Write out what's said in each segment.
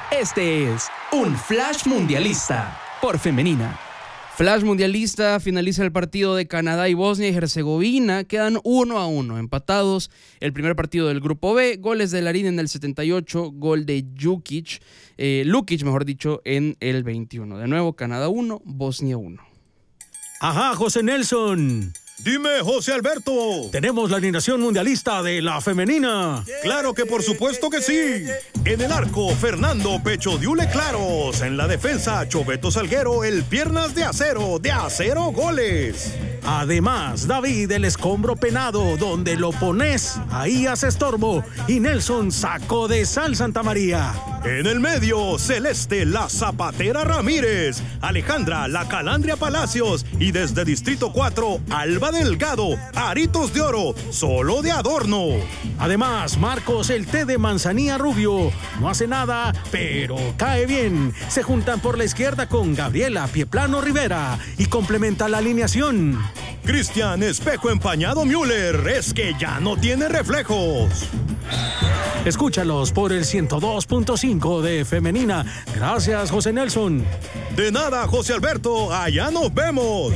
Este es un Flash Mundialista por Femenina. Flash Mundialista, finaliza el partido de Canadá y Bosnia y Herzegovina, quedan 1-1 empatados. El primer partido del grupo B, goles de Larín en el 78, gol de Lukic, en el 21. De nuevo, Canadá 1, Bosnia 1. Ajá, José Nelson. Dime, José Alberto. Tenemos la alineación mundialista de la femenina. Claro que por supuesto que sí. En el arco, Fernando Pecho Diule Claros. En la defensa, Choveto Salguero, el piernas de acero goles. Además, David el escombro penado, donde lo pones, ahí hace estorbo. Y Nelson Saco de Sal Santa María. En el medio, Celeste la Zapatera Ramírez, Alejandra la Calandria Palacios y desde Distrito 4, Alba Delgado, Aritos de Oro, solo de adorno. Además, Marcos el té de manzanilla rubio, no hace nada, pero cae bien. Se juntan por la izquierda con Gabriela Pieplano Rivera y complementa la alineación. Cristian Espejo Empañado Müller, es que ya no tiene reflejos. Escúchalos por el 102.5 de Femenina. Gracias, José Nelson. De nada, José Alberto, allá nos vemos.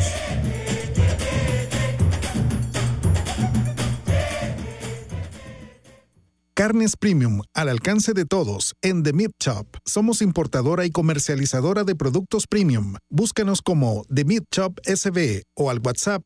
Carnes Premium, al alcance de todos, en The Meat Shop. Somos importadora y comercializadora de productos premium. Búscanos como The Meat Shop SB o al WhatsApp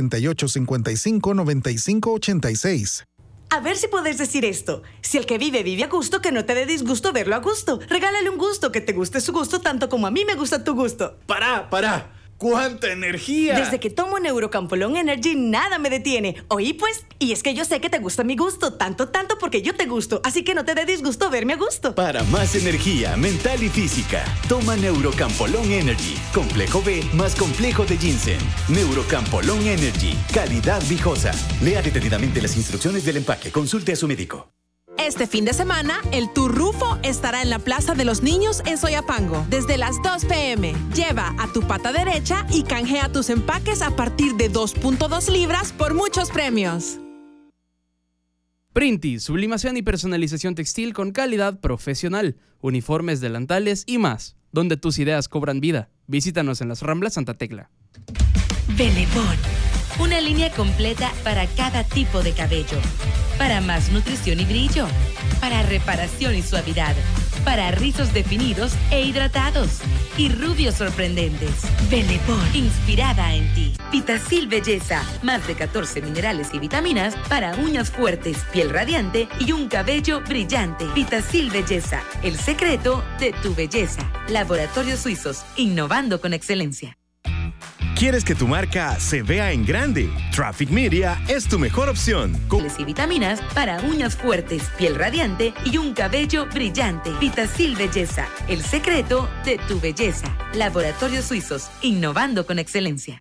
7855-9586. A ver si puedes decir esto. Si el que vive a gusto, que no te dé disgusto verlo a gusto. Regálale un gusto, que te guste su gusto tanto como a mí me gusta tu gusto. ¡Para! ¡Cuánta energía! Desde que tomo Neurocampolón Energy, nada me detiene. Oí pues, y es que yo sé que te gusta mi gusto, tanto porque yo te gusto. Así que no te dé disgusto verme a gusto. Para más energía mental y física, toma Neurocampolón Energy. Complejo B más complejo de ginseng. Neurocampolón Energy. Calidad viejosa. Lea detenidamente las instrucciones del empaque. Consulte a su médico. Este fin de semana, el Tour Rufo estará en la Plaza de los Niños en Soyapango, desde las 2 p.m. Lleva a tu pata derecha y canjea tus empaques a partir de 2.2 libras por muchos premios. Printi, sublimación y personalización textil con calidad profesional, uniformes, delantales y más, donde tus ideas cobran vida. Visítanos en las Ramblas Santa Tecla. Belebón, una línea completa para cada tipo de cabello. Para más nutrición y brillo, para reparación y suavidad, para rizos definidos e hidratados y rubios sorprendentes. Belebón, inspirada en ti. Vitacil Belleza, más de 14 minerales y vitaminas para uñas fuertes, piel radiante y un cabello brillante. Vitacil Belleza, el secreto de tu belleza. Laboratorios Suizos, innovando con excelencia. ¿Quieres que tu marca se vea en grande? Traffic Media es tu mejor opción. Y vitaminas para uñas fuertes, piel radiante y un cabello brillante. Vitacil Belleza, el secreto de tu belleza. Laboratorios Suizos, innovando con excelencia.